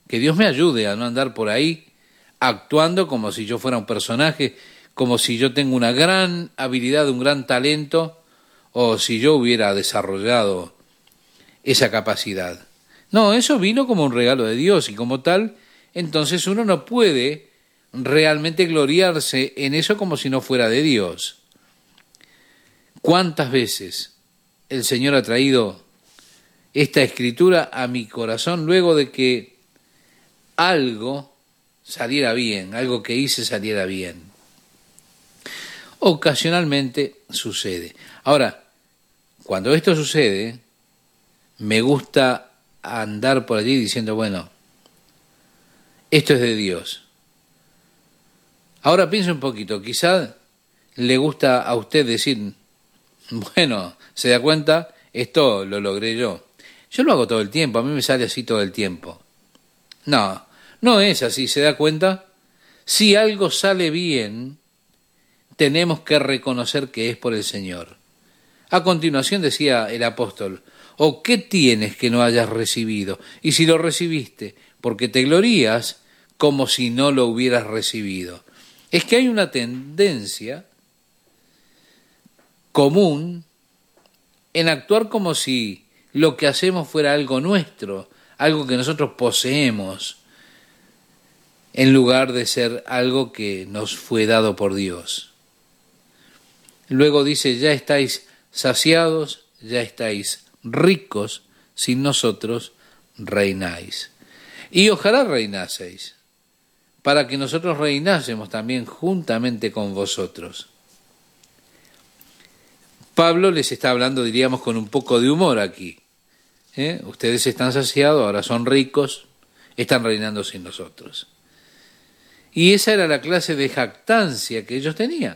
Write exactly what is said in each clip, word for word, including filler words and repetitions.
Que Dios me ayude a no andar por ahí actuando como si yo fuera un personaje, como si yo tengo una gran habilidad, un gran talento, o si yo hubiera desarrollado esa capacidad. No, eso vino como un regalo de Dios y como tal, entonces uno no puede realmente gloriarse en eso como si no fuera de Dios. ¿Cuántas veces el Señor ha traído esta escritura a mi corazón luego de que algo saliera bien, algo que hice saliera bien? Ocasionalmente sucede. Ahora, cuando esto sucede, me gusta andar por allí diciendo, bueno, esto es de Dios. Ahora piense un poquito, quizá le gusta a usted decir, bueno, se da cuenta, esto lo logré yo. Yo lo hago todo el tiempo, a mí me sale así todo el tiempo. No, no es así, ¿se da cuenta? Si algo sale bien, tenemos que reconocer que es por el Señor. A continuación decía el apóstol, ¿o qué tienes que no hayas recibido? Y si lo recibiste, porque te glorías como si no lo hubieras recibido. Es que hay una tendencia común en actuar como si lo que hacemos fuera algo nuestro, algo que nosotros poseemos, en lugar de ser algo que nos fue dado por Dios. Luego dice, ya estáis saciados, ya estáis ricos, sin nosotros reináis. Y ojalá reinaseis, para que nosotros reinásemos también juntamente con vosotros. Pablo les está hablando, diríamos, con un poco de humor aquí. ¿Eh? Ustedes están saciados, ahora son ricos, están reinando sin nosotros. Y esa era la clase de jactancia que ellos tenían.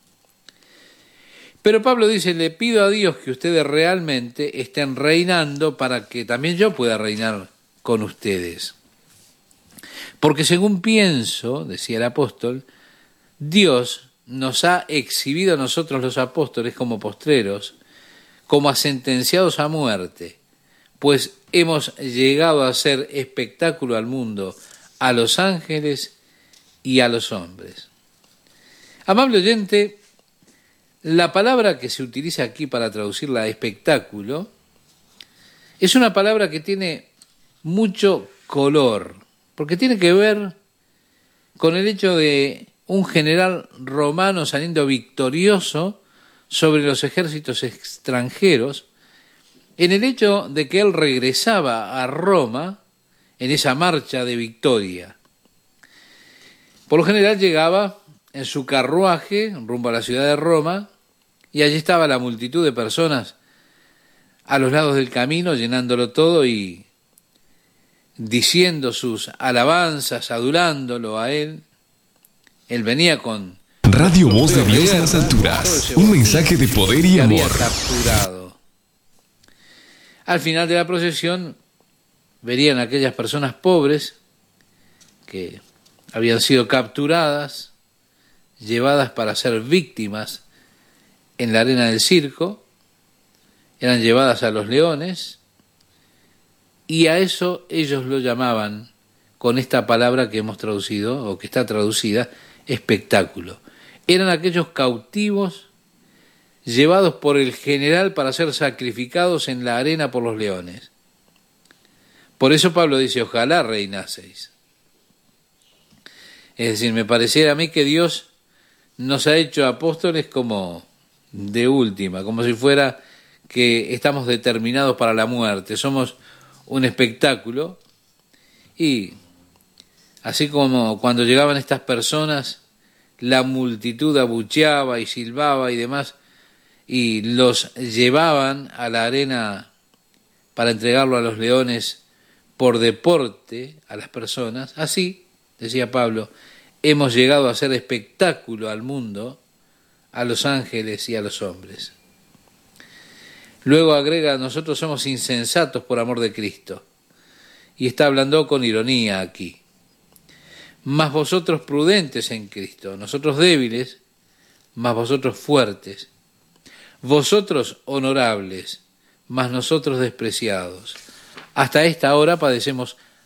Pero Pablo dice, le pido a Dios que ustedes realmente estén reinando para que también yo pueda reinar con ustedes. Porque según pienso, decía el apóstol, Dios nos ha exhibido a nosotros los apóstoles como postreros, como a sentenciados a muerte, pues hemos llegado a hacer espectáculo al mundo, a los ángeles y a los hombres. Amable oyente, la palabra que se utiliza aquí para traducirla a espectáculo es una palabra que tiene mucho color, porque tiene que ver con el hecho de un general romano saliendo victorioso sobre los ejércitos extranjeros, en el hecho de que él regresaba a Roma en esa marcha de victoria. Por lo general llegaba en su carruaje rumbo a la ciudad de Roma, y allí estaba la multitud de personas a los lados del camino, llenándolo todo y diciendo sus alabanzas, adulándolo a él. Él venía con Radio Voz de Dios en las alturas, un mensaje de poder y amor. Capturado. Al final de la procesión verían aquellas personas pobres que habían sido capturadas, llevadas para ser víctimas en la arena del circo, eran llevadas a los leones, y a eso ellos lo llamaban, con esta palabra que hemos traducido, o que está traducida, espectáculo. Eran aquellos cautivos llevados por el general para ser sacrificados en la arena por los leones. Por eso Pablo dice, ojalá reinaseis. Es decir, me pareciera a mí que Dios nos ha hecho apóstoles como de última, como si fuera que estamos determinados para la muerte, somos un espectáculo, y así como cuando llegaban estas personas, la multitud abucheaba y silbaba y demás, y los llevaban a la arena para entregarlo a los leones por deporte a las personas, así, decía Pablo, hemos llegado a hacer espectáculo al mundo, a los ángeles y a los hombres. Luego agrega, nosotros somos insensatos por amor de Cristo. Y está hablando con ironía aquí. Mas vosotros prudentes en Cristo, nosotros débiles, mas vosotros fuertes. Vosotros honorables, mas nosotros despreciados. Hasta esta hora padecemos